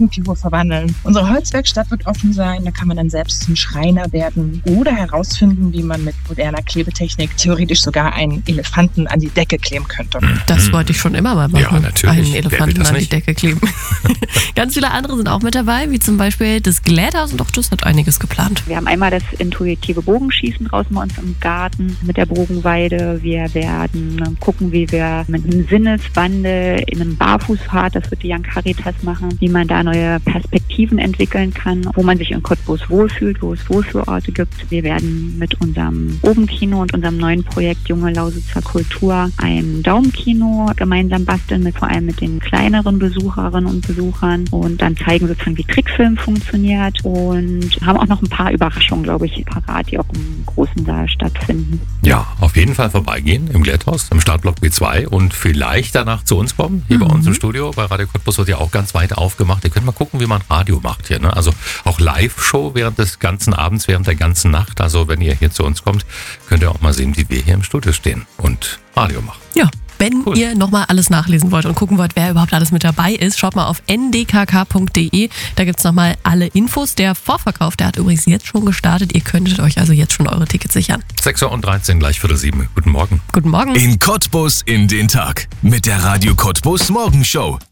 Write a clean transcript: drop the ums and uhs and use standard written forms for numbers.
Bogenpivot verwandeln. Unsere Holzwerkstatt wird offen sein, da kann man dann selbst zum Schreiner werden oder herausfinden, wie man mit moderner Klebetechnik theoretisch sogar einen Elefanten an die Decke kleben könnte. Das wollte ich schon immer mal machen. Ja, natürlich. Einen Elefanten an die Decke kleben. Ganz viele andere sind auch mit dabei, wie zum Beispiel das Gläthaus, und auch das hat einiges geplant. Wir haben einmal das intuitive Bogenschießen draußen bei uns im Garten mit der Bogenweide. Wir werden gucken, wie wir mit einem Sinneswandel in einem Barfußpfad, das wird die Young Caritas machen, wie man da neue Perspektiven entwickeln kann, wo man sich in Cottbus wohlfühlt, wo es Wohlfühlorte gibt. Wir werden mit unserem Obenkino und unserem neuen Projekt Junge Lausitzer Kultur ein Daumenkino gemeinsam basteln, vor allem mit den kleineren Besucherinnen und Besuchern, und dann zeigen sozusagen, wie Trickfilm funktioniert, und haben auch noch ein paar Überraschungen, glaube ich, parat, die auch im großen Saal stattfinden. Ja, auf jeden Fall vorbeigehen im Gläthaus, im Startblock B2 und vielleicht danach zu uns kommen, hier bei uns im Studio. Bei Radio Cottbus wird ja auch ganz weit aufgemacht. Ihr könnt mal gucken, wie man Radio macht hier, ne? Also auch Live-Show während des ganzen Abends, während der ganzen Nacht. Also wenn ihr hier zu uns kommt, könnt ihr auch mal sehen, wie wir hier im Studio stehen und Radio machen. Ja. Wenn ihr nochmal alles nachlesen wollt und gucken wollt, wer überhaupt alles mit dabei ist, schaut mal auf ndkk.de. Da gibt's nochmal alle Infos. Der Vorverkauf, der hat übrigens jetzt schon gestartet. Ihr könntet euch also jetzt schon eure Tickets sichern. 6:13 Uhr, gleich 6:45. Guten Morgen. Guten Morgen. In Cottbus in den Tag mit der Radio Cottbus Morgenshow.